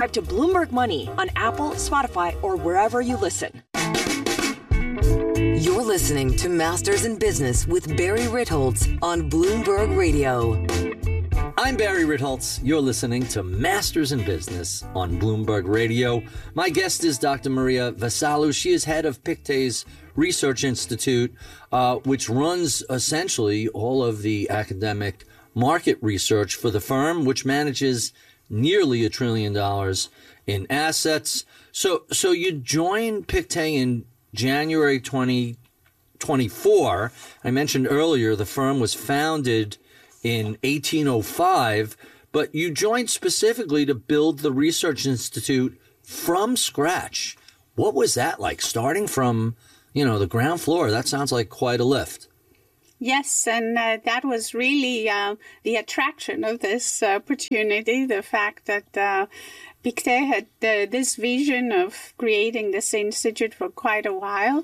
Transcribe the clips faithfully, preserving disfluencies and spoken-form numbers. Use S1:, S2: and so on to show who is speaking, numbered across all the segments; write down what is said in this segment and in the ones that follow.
S1: subscribe to Bloomberg Money on Apple, Spotify, or wherever you listen.
S2: You're listening to Masters in Business with Barry Ritholtz on Bloomberg Radio.
S3: I'm Barry Ritholtz. You're listening to Masters in Business on Bloomberg Radio. My guest is Doctor Maria Vasalou. She is head of Pictet's Research Institute, uh, which runs essentially all of the academic market research for the firm, which manages nearly a trillion dollars in assets. So, so you joined Pictet in January twenty twenty-four. I mentioned earlier the firm was founded in eighteen oh five, but you joined specifically to build the Research Institute from scratch. What was that like, starting from, you know, the ground floor? That sounds like quite a lift.
S4: Yes, and uh, that was really uh, the attraction of this opportunity, the fact that uh, Pictet had uh, this vision of creating this institute for quite a while.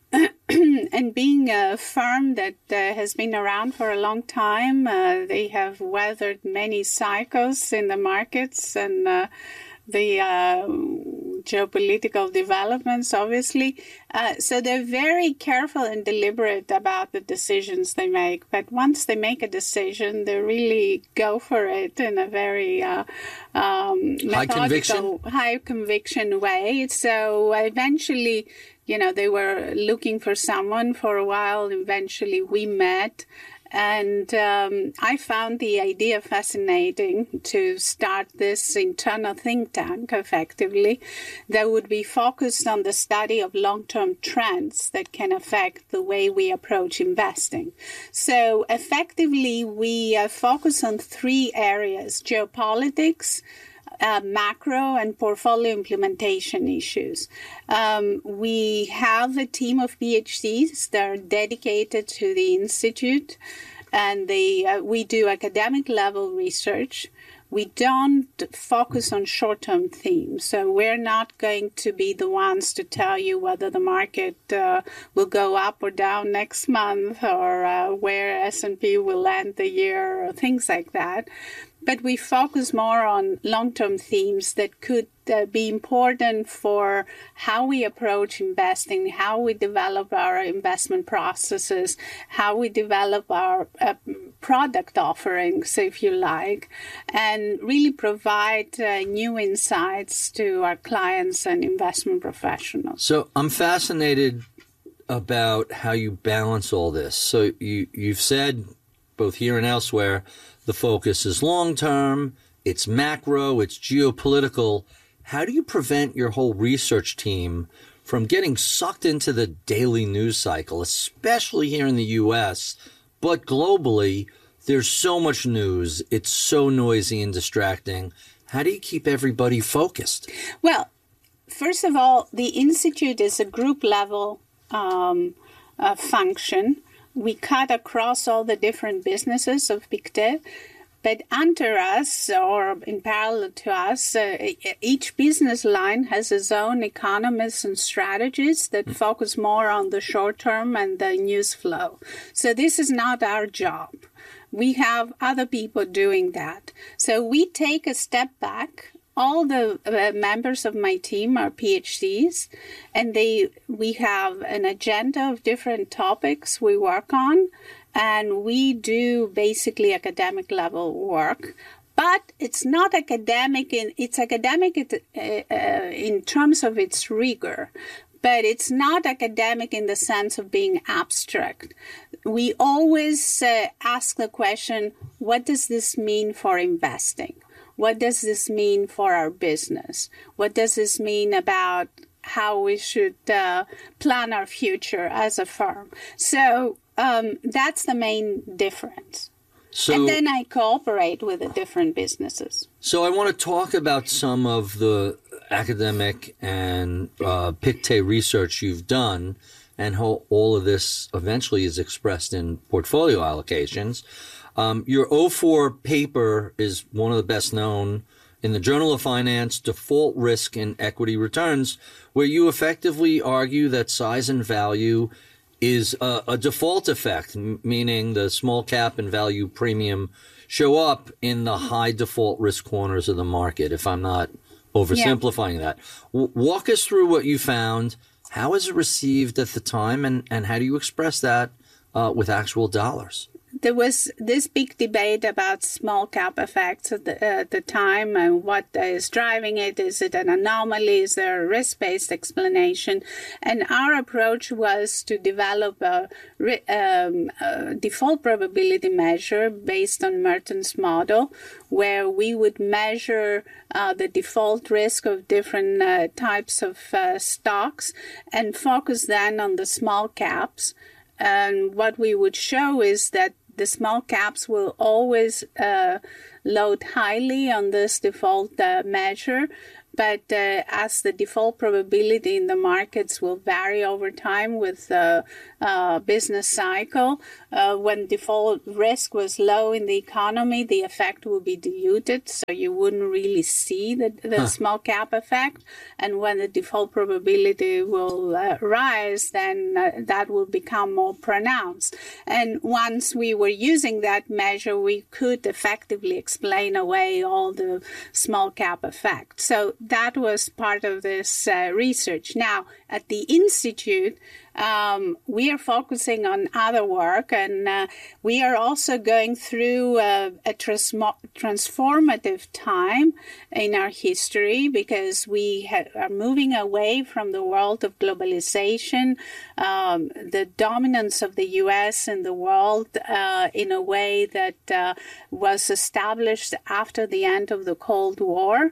S4: And being a firm that uh, has been around for a long time, uh, they have weathered many cycles in the markets and uh, the uh, geopolitical developments, obviously. Uh, so they're very careful and deliberate about the decisions they make. But once they make a decision, they really go for it in a very uh, um,
S3: high conviction,
S4: high conviction way. So eventually, you know, they were looking for someone for a while. Eventually, we met. And um, I found the idea fascinating to start this internal think tank, effectively, that would be focused on the study of long-term trends that can affect the way we approach investing. So effectively, we uh, focus on three areas: geopolitics, Uh, macro and portfolio implementation issues. Um, we have a team of PhDs that are dedicated to the Institute, and they, uh, we do academic level research. We don't focus on short-term themes, so we're not going to be the ones to tell you whether the market uh, will go up or down next month, or uh, where S and P will end the year, or things like that. But we focus more on long-term themes that could uh, be important for how we approach investing, how we develop our investment processes, how we develop our uh, product offerings, if you like, and really provide uh, new insights to our clients and investment professionals.
S3: So I'm fascinated about how you balance all this. So you, you've said, both here and elsewhere, the focus is long-term, it's macro, it's geopolitical. How do you prevent your whole research team from getting sucked into the daily news cycle, especially here in the U S, but globally? There's so much news. It's so noisy and distracting. How do you keep everybody focused?
S4: Well, first of all, the Institute is a group-level um, uh, function. We cut across all the different businesses of Pictet, but under us, or in parallel to us, uh, each business line has its own economists and strategists that mm. focus more on the short term and the news flow. So this is not our job. We have other people doing that. So we take a step back. All the uh, members of my team are PhDs, and they we have an agenda of different topics we work on, and we do basically academic level work. But it's not academic in it's academic uh, uh, in terms of its rigor, but it's not academic in the sense of being abstract. We always uh, ask the question, what does this mean for investing? What does this mean for our business? What does this mean about how we should uh, plan our future as a firm? So um, that's the main difference. So, and then I cooperate with the different businesses.
S3: So I want to talk about some of the academic and uh, Pictet research you've done and how all of this eventually is expressed in portfolio allocations. Um, your oh four paper is one of the best known in the Journal of Finance, Default Risk and Equity Returns, where you effectively argue that size and value is a, a default effect, m- meaning the small cap and value premium show up in the high default risk corners of the market, if I'm not oversimplifying yeah. that. W- walk us through what you found. How was it received at the time, and, and how do you express that uh, with actual dollars?
S4: There was this big debate about small cap effects at the, uh, at the time and what is driving it. Is it an anomaly? Is there a risk-based explanation? And our approach was to develop a, um, a default probability measure based on Merton's model, where we would measure uh, the default risk of different uh, types of uh, stocks and focus then on the small caps. And what we would show is that the small caps will always uh, load highly on this default uh, measure, but uh, as the default probability in the markets will vary over time with the uh, business cycle, uh, when default risk was low in the economy, the effect will be diluted, so you wouldn't really see the, the huh. small cap effect. And when the default probability will uh, rise, then uh, that will become more pronounced. And once we were using that measure, we could effectively explain away all the small cap effect. So that was part of this uh, research. Now, at the Institute, um, we are focusing on other work, and uh, we are also going through uh, a trans- transformative time in our history, because we ha- are moving away from the world of globalization, um, the dominance of the U S in the world uh, in a way that uh, was established after the end of the Cold War.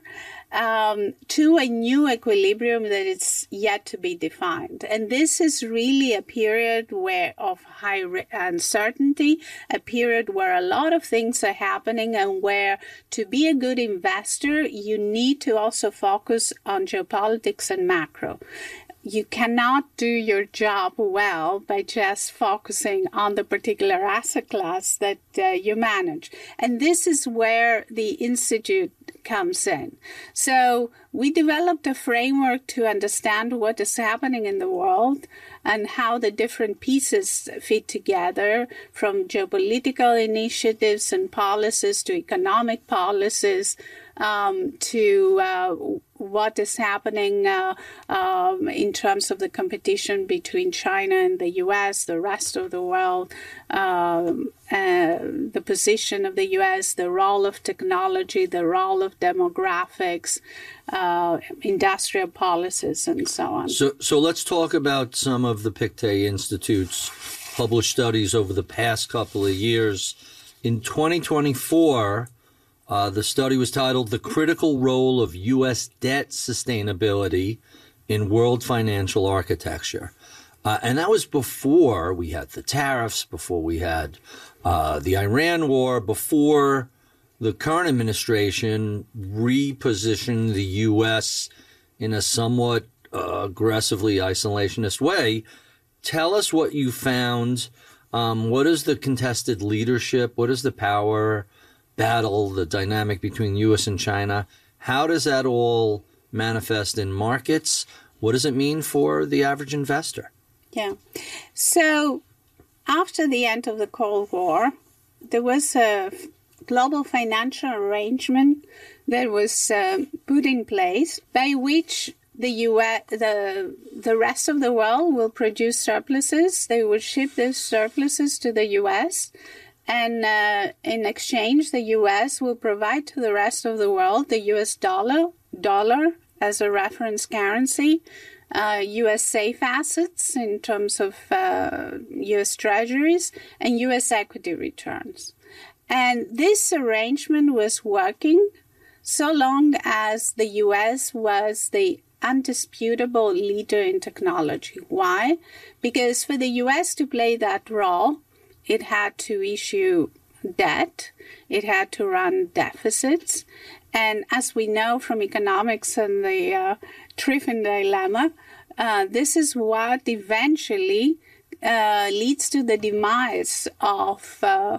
S4: Um, to a new equilibrium that is yet to be defined. And this is really a period where of high re- uncertainty, a period where a lot of things are happening, and where to be a good investor, you need to also focus on geopolitics and macro. You cannot do your job well by just focusing on the particular asset class that uh, you manage. And this is where the Institute comes in. So we developed a framework to understand what is happening in the world and how the different pieces fit together, from geopolitical initiatives and policies to economic policies, um, to uh, what is happening uh, um, in terms of the competition between China and the U S, the rest of the world, um, uh, the position of the U S, the role of technology, the role of demographics, uh, industrial policies, and so on.
S3: So, so let's talk about some of the Pictet Institute's published studies over the past couple of years. In twenty twenty-four, Uh, the study was titled The Critical Role of U S Debt Sustainability in World Financial Architecture. Uh, and that was before we had the tariffs, before we had uh, the Iran war, before the current administration repositioned the U S in a somewhat uh, aggressively isolationist way. Tell us what you found. Um, what is the contested leadership? What is the power battle, the dynamic between U S and China? How does that all manifest in markets? What does it mean for the average investor?
S4: Yeah. So after the end of the Cold War, there was a global financial arrangement that was uh, put in place by which the U S, the the rest of the world will produce surpluses. They will ship those surpluses to the U S, and uh, in exchange, the U S will provide to the rest of the world the U S dollar, dollar as a reference currency, uh, U S safe assets in terms of uh, U S treasuries, and U S equity returns. And this arrangement was working so long as the U S was the undisputable leader in technology. Why? Because for the U S to play that role, it had to issue debt, it had to run deficits, and as we know from economics and the uh, Triffin dilemma, uh, this is what eventually uh, leads to the demise of uh,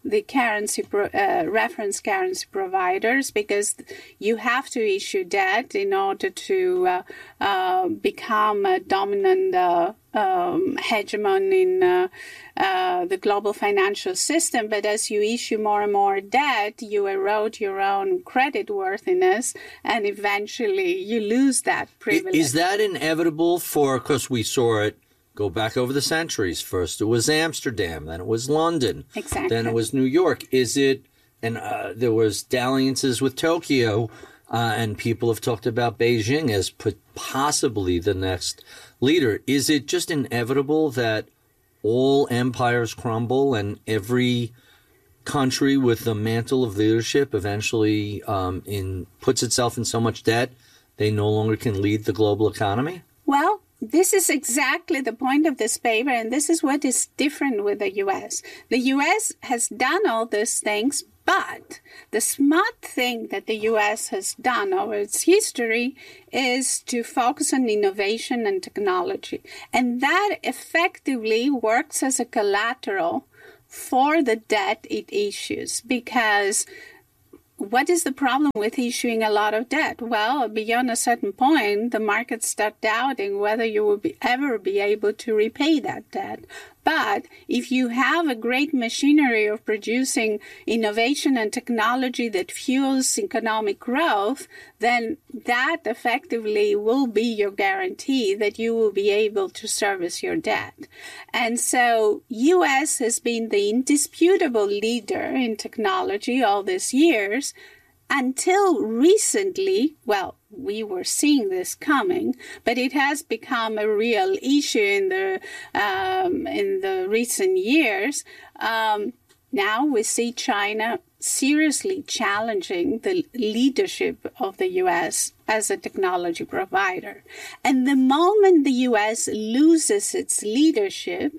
S4: the currency pro, uh, reference currency providers, because you have to issue debt in order to uh, uh, become a dominant uh, um, hegemon in uh, uh, the global financial system. But as you issue more and more debt, you erode your own credit worthiness, and eventually you lose that privilege.
S3: Is that inevitable for, because we saw it go back over the centuries. First it was Amsterdam, then it was London,
S4: exactly.
S3: then it was New York. Is it, and uh, there was dalliances with Tokyo, uh, and people have talked about Beijing as put possibly the next leader. Is it just inevitable that all empires crumble and every country with the mantle of leadership eventually um, in puts itself in so much debt they no longer can lead the global economy?
S4: Well, this is exactly the point of this paper, and this is what is different with the U S. The U S has done all these things, but the smart thing that the U S has done over its history is to focus on innovation and technology. And that effectively works as a collateral for the debt it issues, because what is the problem with issuing a lot of debt? Well, beyond a certain point, the markets start doubting whether you will be, ever be able to repay that debt. But if you have a great machinery of producing innovation and technology that fuels economic growth, then that effectively will be your guarantee that you will be able to service your debt. And so U S has been the indisputable leader in technology all these years, until recently. Well, we were seeing this coming, but it has become a real issue in the um, in the recent years. Um, now we see China seriously challenging the leadership of the U S as a technology provider. And the moment the U S loses its leadership,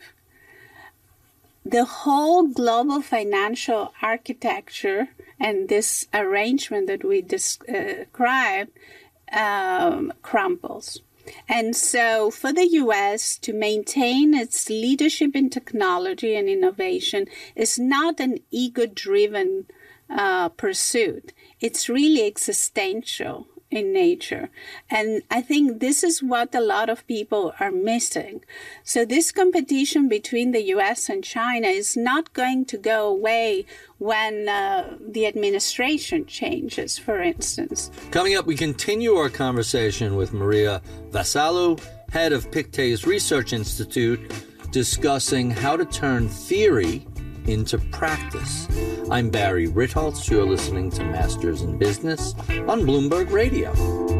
S4: the whole global financial architecture and this arrangement that we described um, crumbles. And so for the U S to maintain its leadership in technology and innovation is not an ego-driven uh, pursuit. It's really existential in nature. And I think this is what a lot of people are missing. So this competition between the U S and China is not going to go away when uh, the administration changes, for instance.
S3: Coming up, we continue our conversation with Maria Vasalou, head of Pictet's Research Institute, discussing how to turn theory into practice. I'm Barry Ritholtz. You're listening to Masters in Business on Bloomberg Radio.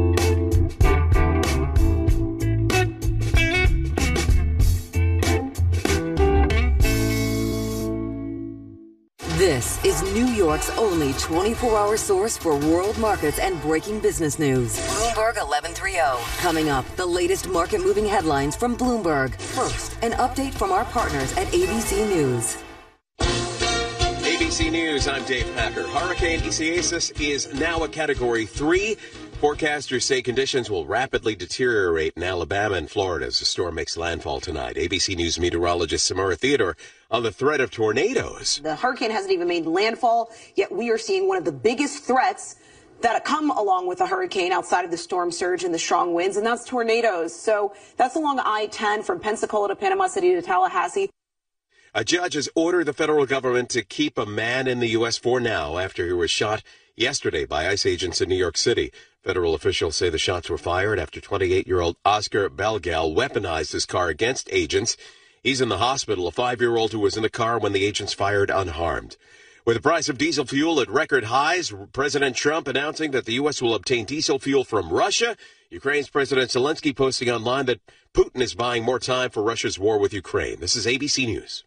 S2: This is New York's only twenty-four hour source for world markets and breaking business news. Bloomberg eleven thirty. Coming up, the latest market-moving headlines from Bloomberg. First, an update from our partners at A B C News.
S5: A B C News, I'm Dave Packer. Hurricane Isaias is now a Category three. Forecasters say conditions will rapidly deteriorate in Alabama and Florida as the storm makes landfall tonight. A B C News meteorologist Samara Theodore on the threat of tornadoes.
S6: The hurricane hasn't even made landfall, yet we are seeing one of the biggest threats that come along with a hurricane outside of the storm surge and the strong winds, and that's tornadoes. So that's along I ten from Pensacola to Panama City to Tallahassee.
S5: A judge has ordered the federal government to keep a man in the U S for now after he was shot yesterday by ICE agents in New York City. Federal officials say the shots were fired after twenty-eight-year-old Oscar Belgal weaponized his car against agents. He's in the hospital, a five-year-old who was in the car when the agents fired unharmed. With the price of diesel fuel at record highs, President Trump announcing that the U S will obtain diesel fuel from Russia. Ukraine's President Zelensky posting online that Putin is buying more time for Russia's war with Ukraine. This is A B C News.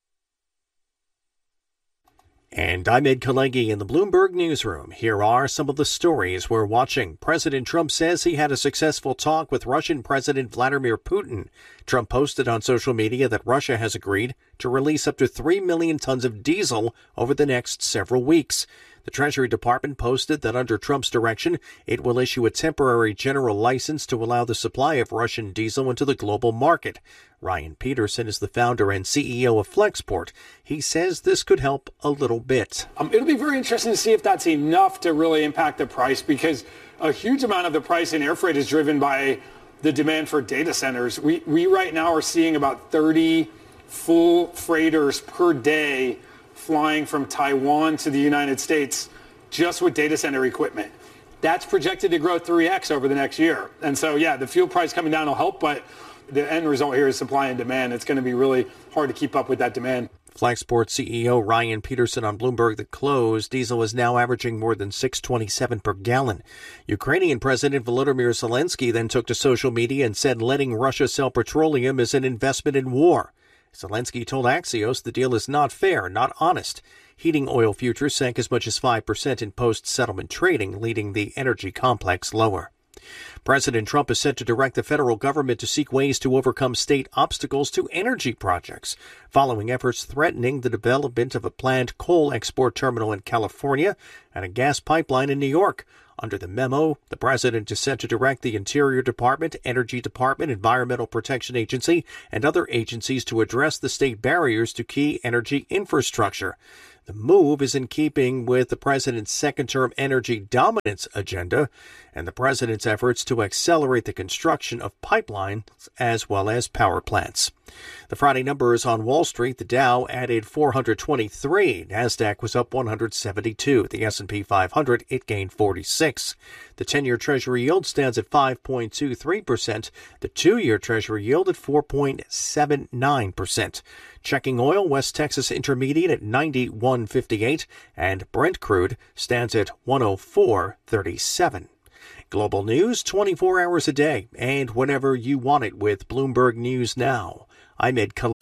S7: And I'm Ed Kalegi in the Bloomberg Newsroom. Here are some of the stories we're watching. President Trump says he had a successful talk with Russian President Vladimir Putin. Trump posted on social media that Russia has agreed to release up to three million tons of diesel over the next several weeks. The Treasury Department posted that under Trump's direction, it will issue a temporary general license to allow the supply of Russian diesel into the global market. Ryan Peterson is the founder and C E O of Flexport. He says this could help a little bit.
S8: Um, it'll be very interesting to see if that's enough to really impact the price, because a huge amount of the price in air freight is driven by the demand for data centers. We, we right now are seeing about thirty full freighters per day flying from Taiwan to the United States just with data center equipment. That's projected to grow three X over the next year. And so, yeah, the fuel price coming down will help, but the end result here is supply and demand. It's going to be really hard to keep up with that demand.
S7: Flexport C E O Ryan Peterson on Bloomberg The Close. Diesel is now averaging more than six twenty-seven per gallon. Ukrainian President Volodymyr Zelensky then took to social media and said letting Russia sell petroleum is an investment in war. Zelensky told Axios the deal is not fair, not honest. Heating oil futures sank as much as five percent in post-settlement trading, leading the energy complex lower. President Trump is set to direct the federal government to seek ways to overcome state obstacles to energy projects, following efforts threatening the development of a planned coal export terminal in California and a gas pipeline in New York. Under the memo, the president is set to direct the Interior Department, Energy Department, Environmental Protection Agency, and other agencies to address the state barriers to key energy infrastructure. The move is in keeping with the president's second-term energy dominance agenda and the president's efforts to accelerate the construction of pipelines as well as power plants. The Friday numbers on Wall Street: the Dow added four hundred twenty-three, NASDAQ was up one hundred seventy-two, the S and P five hundred, it gained forty-six. The ten-year Treasury yield stands at five point two three percent, the two-year Treasury yield at four point seven nine percent. Checking oil, West Texas Intermediate at ninety-one fifty-eight, and Brent crude stands at one oh four thirty-seven. Global news twenty-four hours a day and whenever you want it with Bloomberg News Now. I'm Ed Kal-